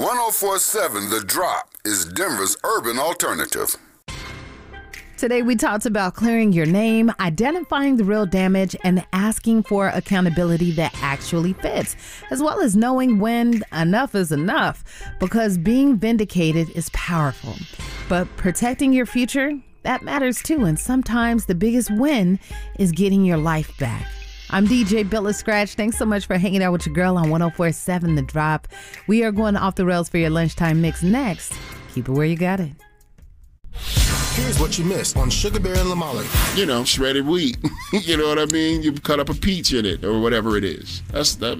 1047 The Drop is Denver's urban alternative. Today we talked about clearing your name, identifying the real damage, and asking for accountability that actually fits, as well as knowing when enough is enough, because being vindicated is powerful. But protecting your future, that matters too, and sometimes the biggest win is getting your life back. I'm DJ Billa Scratch. Thanks so much for hanging out with your girl on 1047 The Drop. We are going off the rails for your lunchtime mix next. Keep it where you got it. Here's what you missed on Sugar Bear and Lamali. You know, shredded wheat. You know what I mean? You cut up a peach in it or whatever it is. That